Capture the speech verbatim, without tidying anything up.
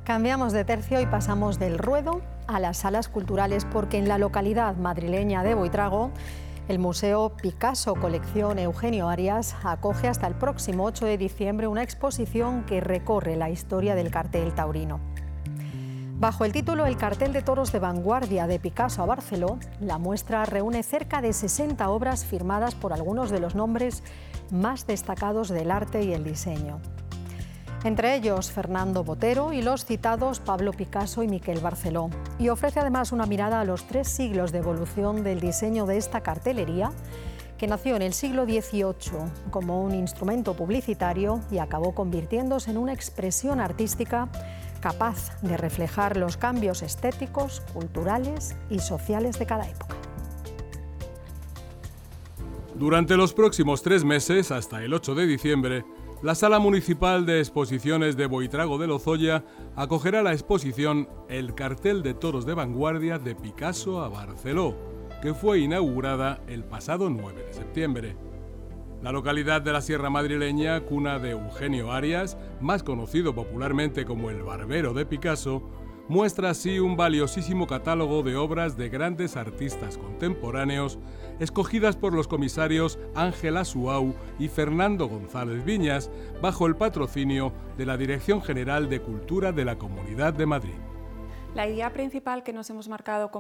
Cambiamos de tercio y pasamos del ruedo a las salas culturales, porque en la localidad madrileña de Buitrago el Museo Picasso Colección Eugenio Arias acoge hasta el próximo ocho de diciembre una exposición que recorre la historia del cartel taurino. Bajo el título El cartel de toros de vanguardia de Picasso a Barceló, la muestra reúne cerca de sesenta obras firmadas por algunos de los nombres más destacados del arte y el diseño. Entre ellos Fernando Botero y los citados Pablo Picasso y Miquel Barceló. Y ofrece además una mirada a los tres siglos de evolución del diseño de esta cartelería, que nació en el siglo dieciocho como un instrumento publicitario y acabó convirtiéndose en una expresión artística capaz de reflejar los cambios estéticos, culturales y sociales de cada época. Durante los próximos tres meses, hasta el ocho de diciembre, la Sala Municipal de Exposiciones de Buitrago de Lozoya acogerá la exposición El cartel de toros de vanguardia de Picasso a Barceló, que fue inaugurada el pasado nueve de septiembre. La localidad de la Sierra Madrileña, cuna de Eugenio Arias, más conocido popularmente como el Barbero de Picasso, muestra así un valiosísimo catálogo de obras de grandes artistas contemporáneos, escogidas por los comisarios Ángela Suau y Fernando González Viñas, bajo el patrocinio de la Dirección General de Cultura de la Comunidad de Madrid. La idea principal que nos hemos marcado como